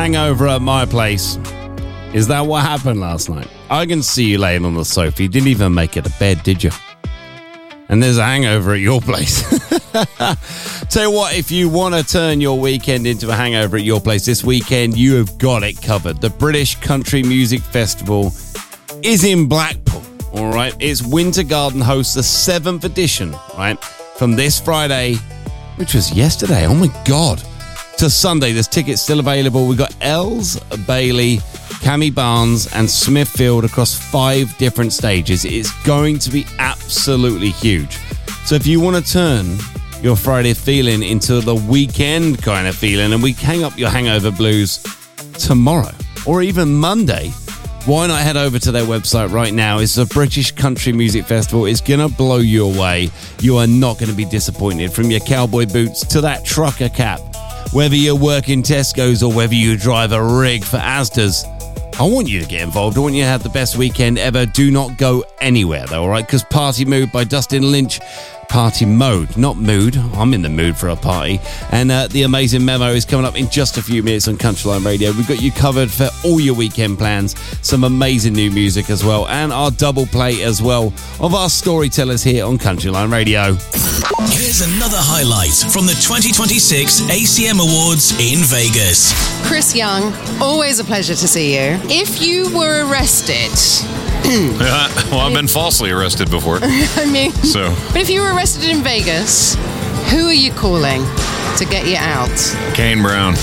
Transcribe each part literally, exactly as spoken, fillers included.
hangover at my place. Is that what happened last night? I can see you laying on the sofa. You didn't even make it to bed, did you? And there's a hangover at your place. Tell you what, if you want to turn your weekend into a hangover at your place this weekend, you have got it covered. The British Country Music Festival is in Blackpool, all right? It's Winter Garden hosts the seventh edition, right? From this Friday, which was yesterday, oh my God, to Sunday. There's tickets still available. We've got Els, Bailey, Cammy Barnes and Smithfield across five different stages. It's going to be absolutely huge. So if you want to turn your Friday feeling into the weekend kind of feeling and we hang up your hangover blues tomorrow or even Monday, why not head over to their website right now? It's the British Country Music Festival. It's going to blow you away. You are not going to be disappointed. From your cowboy boots to that trucker cap, whether you work in Tesco's or whether you drive a rig for Asda's, I want you to get involved. I want you to have the best weekend ever. Do not go anywhere, though, all right? Because Party Mood by Dustin Lynch. Party Mode, not mood. I'm in the mood for a party. And uh, the amazing memo is coming up in just a few minutes on Countryline Radio. We've got you covered for all your weekend plans. Some amazing new music as well. And our double play as well of our storytellers here on Countryline Radio. Here's another highlight from the twenty twenty-six A C M Awards in Vegas. Chris Young, always a pleasure to see you. If you were arrested... uh, well, I've been falsely arrested before. I mean... So. But if you were arrested in Vegas, who are you calling to get you out? Kane Brown.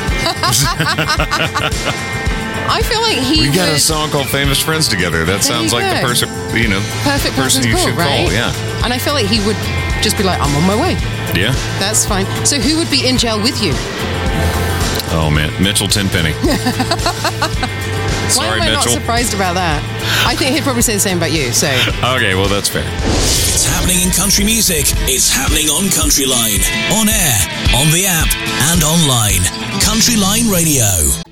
I feel like he We got would... a song called Famous Friends Together. That There sounds you like go. the person, you know, Perfect person person you to should call, right? call, yeah. And I feel like he would just be like, I'm on my way. Yeah. That's fine. So who would be in jail with you? Oh, man. Mitchell Tenpenny. Why Sorry, am I Mitchell. not surprised about that? I think he'd probably say the same about you, so... Okay, well, that's fair. It's happening in country music. It's happening on Countryline. On air, on the app, and online. Countryline Radio.